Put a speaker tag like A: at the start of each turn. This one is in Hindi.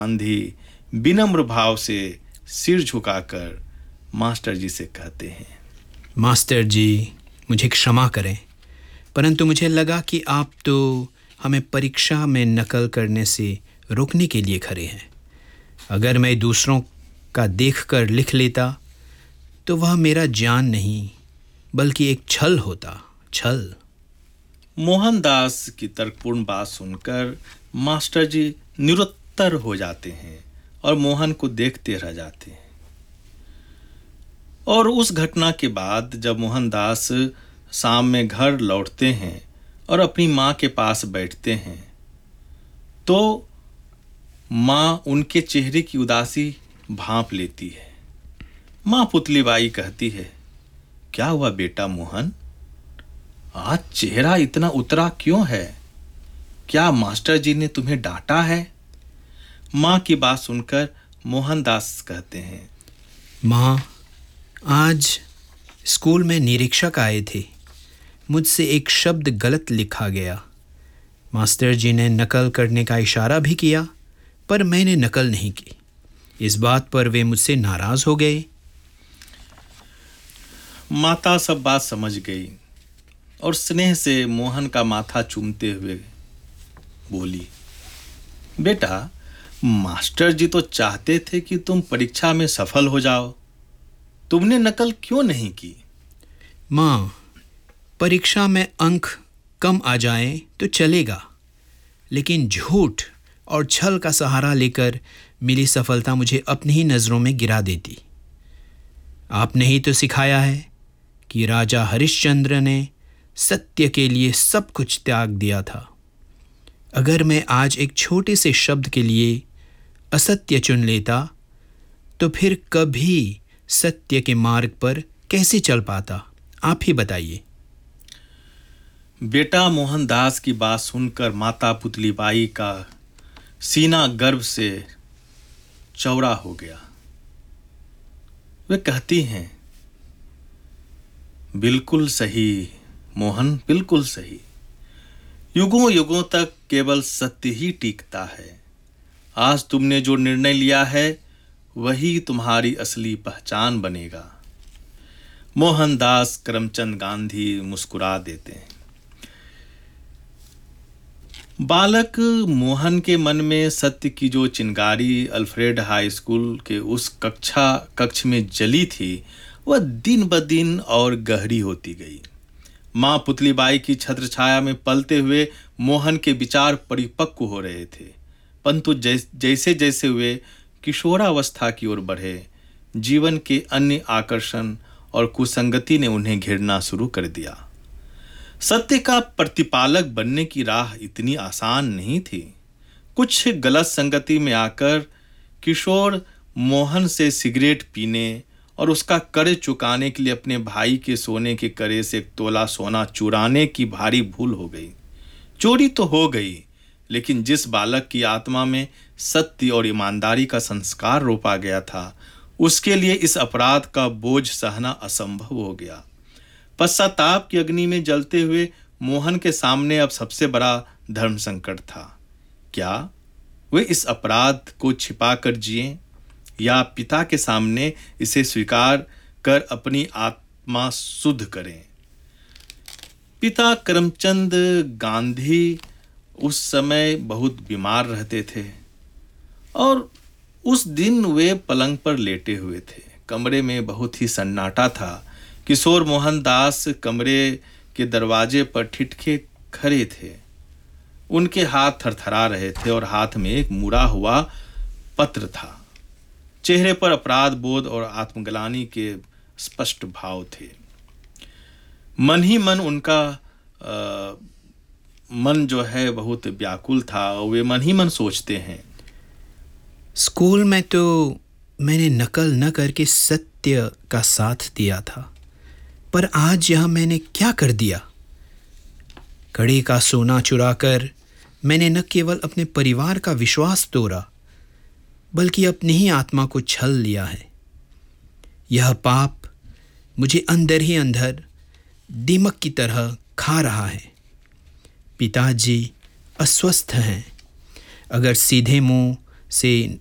A: गांधी विनम्र भाव से सिर झुकाकर मास्टर जी से कहते हैं,
B: मास्टर जी, मुझे क्षमा करें, परंतु मुझे लगा कि आप तो हमें परीक्षा में नकल करने से रोकने के लिए खड़े हैं। अगर मैं दूसरों का देखकर लिख लेता तो वह मेरा ज्ञान नहीं बल्कि एक छल होता, छल।
A: मोहनदास की तर्कपूर्ण बात सुनकर मास्टर जी निरुत्तर हो जाते हैं और मोहन को देखते रह जाते हैं। और उस घटना के बाद जब मोहनदास शाम में घर लौटते हैं और अपनी माँ के पास बैठते हैं तो माँ उनके चेहरे की उदासी भांप लेती है। माँ पुतली बाई कहती है, क्या हुआ बेटा मोहन, आज चेहरा इतना उतरा क्यों है? क्या मास्टर जी ने तुम्हें डांटा है? माँ की बात सुनकर मोहनदास कहते हैं,
B: माँ, आज स्कूल में निरीक्षक आए थे। मुझसे एक शब्द गलत लिखा गया। मास्टर जी ने नकल करने का इशारा भी किया, पर मैंने नकल नहीं की। इस बात पर वे मुझसे नाराज हो गए।
A: माता सब बात समझ गई और स्नेह से मोहन का माथा चूमते हुए बोली, बेटा, मास्टर जी तो चाहते थे कि तुम परीक्षा में सफल हो जाओ, तुमने नकल क्यों नहीं की?
B: माँ, परीक्षा में अंक कम आ जाएं तो चलेगा, लेकिन झूठ और छल का सहारा लेकर मिली सफलता मुझे अपनी ही नज़रों में गिरा देती। आपने ही तो सिखाया है कि राजा हरिश्चंद्र ने सत्य के लिए सब कुछ त्याग दिया था। अगर मैं आज एक छोटे से शब्द के लिए असत्य चुन लेता तो फिर कभी सत्य के मार्ग पर कैसे चल पाता? आप ही बताइए।
A: बेटा मोहनदास की बात सुनकर माता पुतली बाई का सीना गर्व से चौड़ा हो गया। वे कहती हैं, बिल्कुल सही मोहन, बिल्कुल सही। युगों युगों तक केवल सत्य ही टिकता है। आज तुमने जो निर्णय लिया है वही तुम्हारी असली पहचान बनेगा। मोहनदास करमचंद गांधी मुस्कुरा देते हैं। बालक मोहन के मन में सत्य की जो चिंगारी अल्फ्रेड हाई स्कूल के उस कक्ष में जली थी, वह दिन ब दिन और गहरी होती गई। माँ पुतली बाई की छत्र छाया में पलते हुए मोहन के विचार परिपक्व हो रहे थे, परंतु जैसे जैसे वे किशोरावस्था की ओर बढ़े, जीवन के अन्य आकर्षण और कुसंगति ने उन्हें घेरना शुरू कर दिया। सत्य का प्रतिपालक बनने की राह इतनी आसान नहीं थी। कुछ गलत संगति में आकर किशोर मोहन से सिगरेट पीने और उसका कर्ज चुकाने के लिए अपने भाई के सोने के करे से 1 तोला सोना चुराने की भारी भूल हो गई। चोरी तो हो गई, लेकिन जिस बालक की आत्मा में सत्य और ईमानदारी का संस्कार रोपा गया था, उसके लिए इस अपराध का बोझ सहना असंभव हो गया। पश्चाताप की अग्नि में जलते हुए मोहन के सामने अब सबसे बड़ा धर्म संकट था। क्या वे इस अपराध को छिपा कर जिए या पिता के सामने इसे स्वीकार कर अपनी आत्मा शुद्ध करें? पिता करमचंद गांधी उस समय बहुत बीमार रहते थे और उस दिन वे पलंग पर लेटे हुए थे। कमरे में बहुत ही सन्नाटा था। किशोर मोहनदास कमरे के दरवाजे पर ठिठके खड़े थे। उनके हाथ थरथरा रहे थे और हाथ में एक मुड़ा हुआ पत्र था। चेहरे पर अपराध बोध और आत्मग्लानि के स्पष्ट भाव थे। मन ही मन उनका मन जो है बहुत व्याकुल था और वे मन ही मन सोचते हैं,
B: स्कूल में तो मैंने नकल न करके सत्य का साथ दिया था, पर आज यह मैंने क्या कर दिया? कड़े का सोना चुराकर मैंने न केवल अपने परिवार का विश्वास तोड़ा, बल्कि अपनी ही आत्मा को छल लिया है। यह पाप मुझे अंदर ही अंदर दीमक की तरह खा रहा है। पिताजी अस्वस्थ हैं। अगर सीधे मुंह से